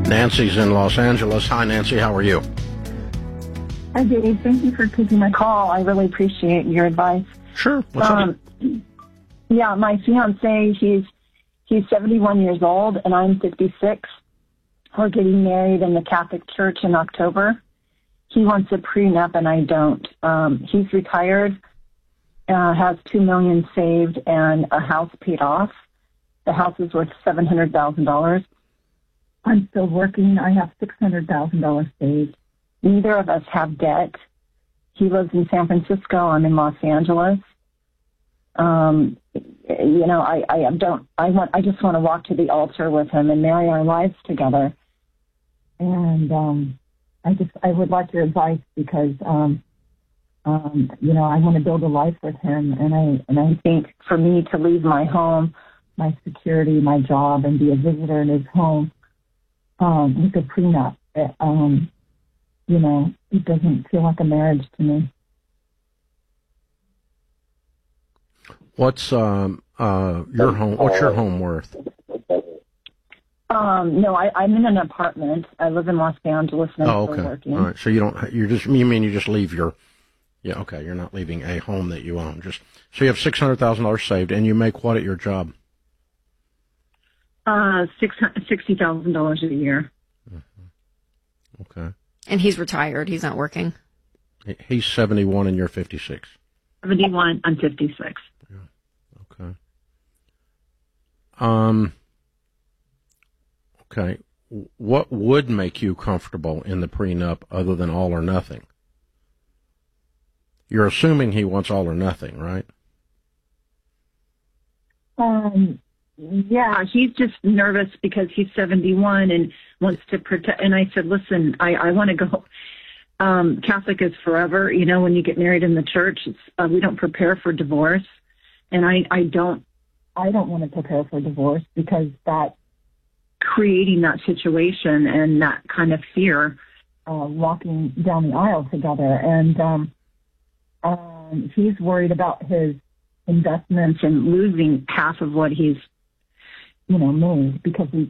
Nancy's in Los Angeles. Hi, Nancy. How are you? Hi, Dave. Thank you for taking my call. I really appreciate your advice. Sure. What's up? Yeah, my fiance, he's 71 years old, and I'm 56. We're getting married in the Catholic Church in October. He wants a prenup, and I don't. He's retired, has $2 million saved, and a house paid off. The house is worth $700,000. I'm still working. I have $600,000 saved. Neither of us have debt. He lives in San Francisco. I'm in Los Angeles. I just want to walk to the altar with him and marry our lives together. And I would like your advice because, I want to build a life with him. And I think for me to leave my home, my security, my job, and be a visitor in his home, with a prenup, it doesn't feel like a marriage to me. What's your home? What's your home worth? No, I'm in an apartment. I live in Los Angeles and I'm still working. All right. So you just leave your, yeah, okay. You're not leaving a home that you own. So you have $600,000 saved, and you make what at your job? $60,000 a year. Mm-hmm. Okay. And he's retired. He's not working. He's 71 and you're 56. 71, I'm 56. Yeah. Okay. Okay. What would make you comfortable in the prenup other than all or nothing? You're assuming he wants all or nothing, right? Yeah, he's just nervous because he's 71 and wants to protect. And I said, listen, I want to go. Catholic is forever. When you get married in the church, we don't prepare for divorce. And I don't want to prepare for divorce because that creating that situation and that kind of fear, walking down the aisle together. And he's worried about his investments and losing half of what he's made because